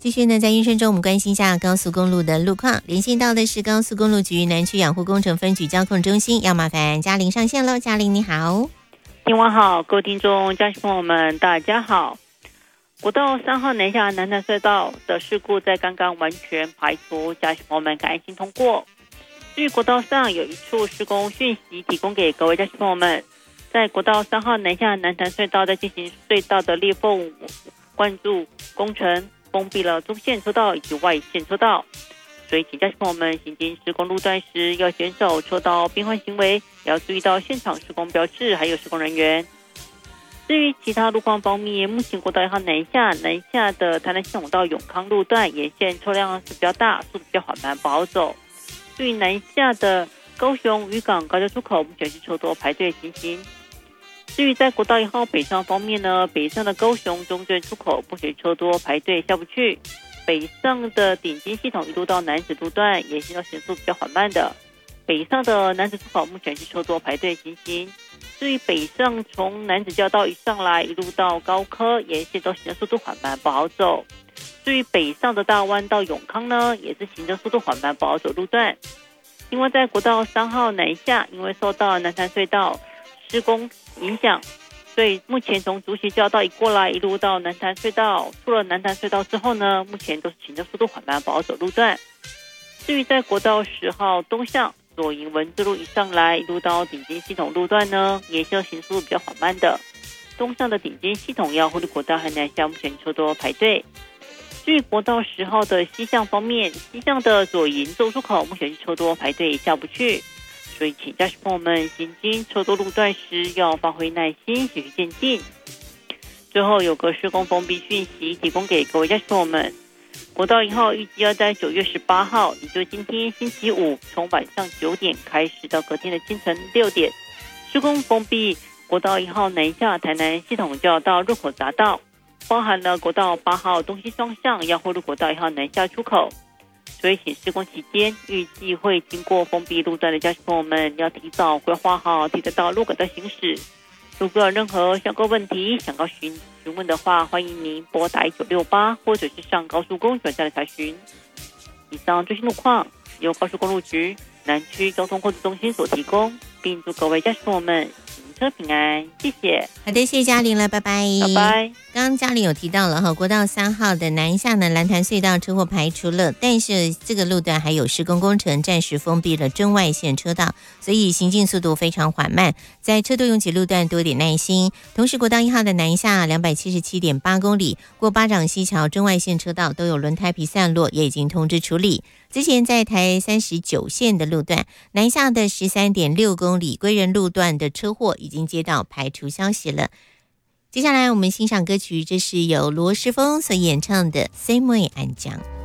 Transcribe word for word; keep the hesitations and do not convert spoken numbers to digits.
继续呢，在音声中我们关心一下高速公路的路况，连线到的是高速公路局南区养护工程分局交控中心，要麻烦嘉玲上线喽。嘉玲你好。 听晚好，各位听众、家属朋友们，大家好。国道三号南下南潭隧道的事故在刚刚完全排除，家属朋友们可安心通过。至于国道上有一处施工讯息提供给各位家属朋友们，在国道三号南下南潭隧道在进行隧道的裂缝灌注工程，封闭了中线车道以及外线车道，所以请家属朋友们行经施工路段时要减少车道变换行为，也要注意到现场施工标志还有施工人员。至于其他路况方面，目前国道一号南下南下的台南系统到永康路段沿线车辆是比较大，速度比较缓慢，不好走。至于南下的高雄渔港高架出口，目前是车多排队情形。至于在国道一号北上方面呢，北上的高雄中正出口目前车多排队下不去，北上的顶尖系统一路到南子路段沿线都行速比较缓慢的，北上的南子出口目前是车多排队情形。至于北上从南子交道一上来一路到高科沿线都行的速度缓慢，不好走。至于北上的大湾到永康呢，也是行的速度缓慢，不好走路段。另外在国道三号南下，因为受到南潭隧道施工影响，所以目前从竹崎交道一过来一路到南潭隧道，出了南潭隧道之后呢，目前都是行的速度缓慢，不好走路段。至于在国道十号东向左营文字路一上来一路到顶尖系统路段呢，也是行速度比较缓慢的，东向的顶尖系统要忽略国道和南下目前车多排队。至于国道十号的西向方面，西向的左营州出口目前是车多排队下不去，所以请驾驶朋友们行经车多路段时要发挥耐心，循序渐进。最后有个施工封闭讯息提供给各位驾驶朋友们，国道一号预计要在九月十八号，也就是今天星期五，从晚上九点开始到隔天的清晨六点，施工封闭国道一号南下台南系统就要到入口匝道，包含了国道八号东西双向要汇入国道一号南下出口。所以请施工期间预计会经过封闭路段的驾驶朋友们要提早规划好提得到路轨的行驶。如果有任何相关问题想要询询问的话，欢迎您拨打一九六八或者是上高速公路转站来查询。以上最新路况由高速公路局南区交通控制中心所提供，并祝各位驾驶朋友们行车平安，谢谢。 好的，谢谢嘉玲了，拜拜。 拜拜。 刚刚嘉玲有提到了哈，国道三号的南下呢，蓝潭隧道车祸排除了，但是这个路段还有施工工程，暂时封闭了中外线车道，所以行进速度非常缓慢，在车多拥挤路段多点耐心。同时，国道一号的南下两百七十七点八公里，过巴掌溪桥中外线车道都有轮胎皮散落，也已经通知处理。之前在台三十九线的路段南下的十三点六公里归仁路段的车祸已经接到排除消息了。接下来我们欣赏歌曲，这是由罗时丰所演唱的《C 妹安江》。